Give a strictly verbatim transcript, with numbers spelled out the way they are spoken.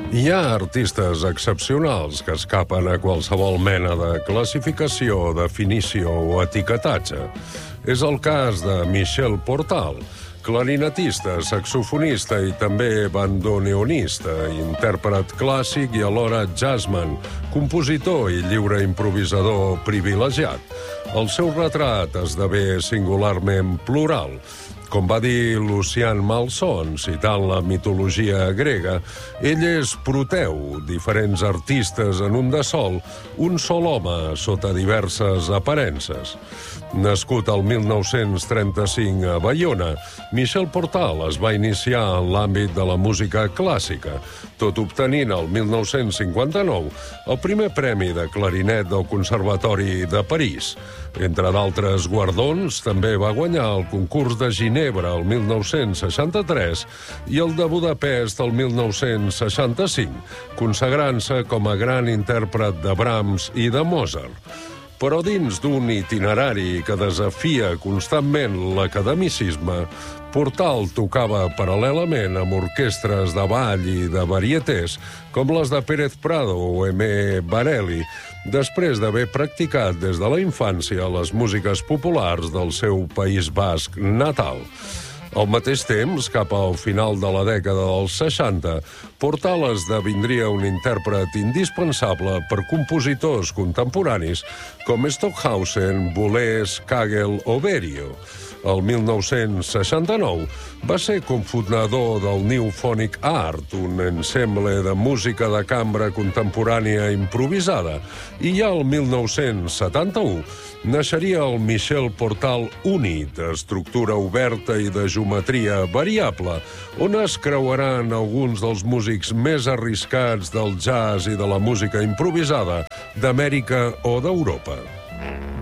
Hi ha artistes excepcionals que escapen a qualsevol mena de classificació, definició o etiquetatge. És el cas de Michel Portal, clarinetista, saxofonista i també bandoneonista, intèrpret clàssic i alhora jazzman, compositor i lliure improvisador privilegiat. El seu retrat esdevé singularment plural. Com va dir Lucian Malson, citant la mitologia grega, ell és Proteu, diferents artistes en un de sol, un sol home sota diverses aparences. Nascut el mil nou-cents trenta-cinc a Baiona, Michel Portal es va iniciar en l'àmbit de la música clàssica, tot obtenint el mil nou-cents cinquanta-nou el primer premi de clarinet del Conservatori de París. Entre d'altres guardons, també va guanyar el concurs de Ginebra el mil nou-cents seixanta-tres i el de Budapest el mil nou-cents seixanta-cinc, consagrant-se com a gran intèrpret de Brahms i de Mozart. Però dins d'un itinerari que desafia constantment l'academicisme, Portal tocava paral·lelament amb orquestres de ball i de varietés com les de Pérez Prado o Aimé Barelli, després d'haver practicat des de la infància les músiques populars del seu País Basc natal. Al mateix temps, cap al final de la dècada dels seixanta, Portal esdevindria un intèrpret indispensable per compositors contemporanis com Stockhausen, Boulez, Kagel o Berio. El mil nou-cents seixanta-nou va ser cofundador del New Phonic Art, un ensemble de música de cambra contemporània improvisada, i ja el mil nou-cents setanta-u naixeria el Michel Portal Uni, d'estructura oberta i de geometria variable, on es creuaran alguns dels músics més arriscats del jazz i de la música improvisada d'Amèrica o d'Europa.